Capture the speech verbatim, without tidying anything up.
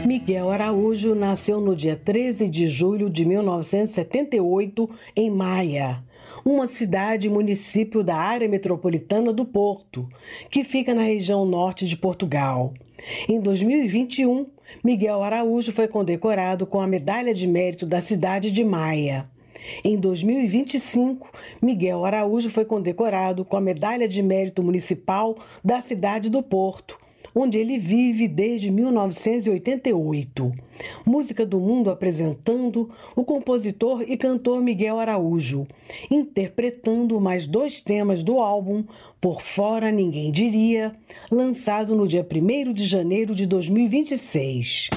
Miguel Araújo nasceu no dia treze de julho de mil novecentos e setenta e oito, em Maia, uma cidade e município da área metropolitana do Porto, que fica na região norte de Portugal. Em dois mil e vinte e um, Miguel Araújo foi condecorado com a Medalha de Mérito da cidade de Maia. Em dois mil e vinte e cinco, Miguel Araújo foi condecorado com a Medalha de Mérito Municipal da cidade do Porto, onde ele vive desde mil novecentos e oitenta e oito. Música do Mundo apresentando o compositor e cantor Miguel Araújo, interpretando mais dois temas do álbum Por Fora Ninguém Diria, lançado no dia primeiro de janeiro de dois mil e vinte e seis.